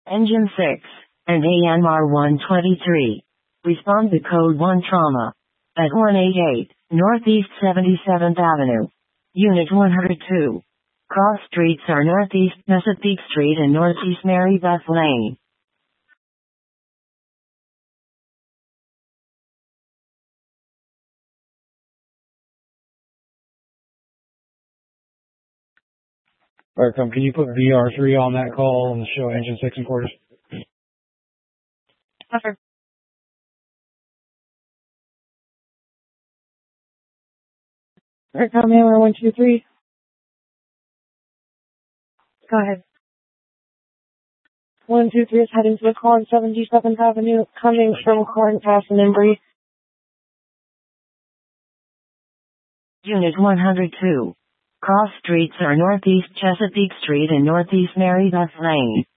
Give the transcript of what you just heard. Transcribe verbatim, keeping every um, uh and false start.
Engine six, and A M R one twenty-three. Respond to Code one Trauma. At one eighty-eight, Northeast seventy-seventh Avenue. Unit one hundred two. Cross streets are Northeast Chesapeake Street and Northeast Mary Beth Lane. Alright, come, can you put V R three on that call and show engine six and quarters? Sure. Alright, come hammer one two three. Go ahead. One two three is heading to the car on seventy-seventh Avenue, coming from Corinth Pass and Embry. Unit one hundred two. Cross streets are Northeast Chesapeake Street and Northeast Mary Beth Lane.